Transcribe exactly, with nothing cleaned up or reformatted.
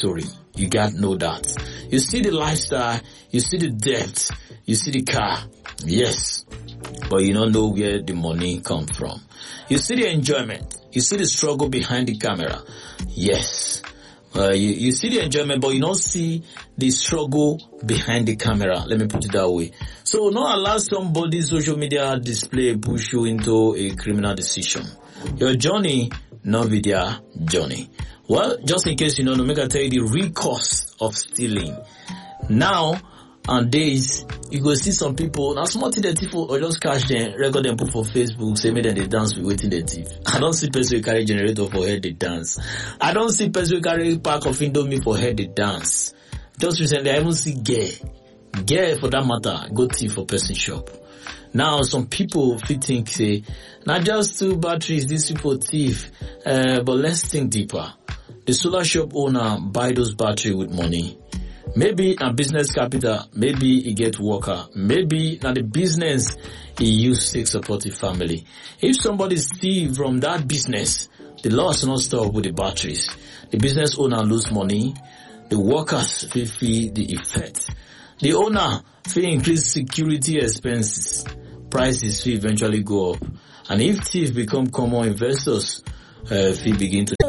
story. You got to know that. You see the lifestyle, you see the debt, you see the car. Yes. But you don't know where the money come from. You see the enjoyment. You see the struggle behind the camera. Yes. Uh, you, you see the enjoyment, but you don't see the struggle behind the camera. Let me put it that way. So not allow somebody's social media display push you into a criminal decision. Your journey, not be their journey. Well, just in case you don't know, make I tell you the real cost of stealing. Now, and days, you go see some people, now small thing the thief or just catch them, record them, put for Facebook, say, make them they dance with waiting the thief. I don't see person who carry generator for head, they dance. I don't see person who carry pack of Indomie for head, they dance. Just recently, I even see gay. Gay, for that matter, go thief for person shop. Now, some people fit think, say, not just two batteries, this people thief, uh, but let's think deeper. The solar shop owner buy those batteries with money. Maybe a business capital, maybe he get worker, maybe now the business he use to support the family. If somebody steal from that business, the loss not stop with the batteries. The business owner lose money, the workers feel feel the effect. The owner feel increase security expenses, prices will eventually go up. And if thief become common, investors uh, feel begin to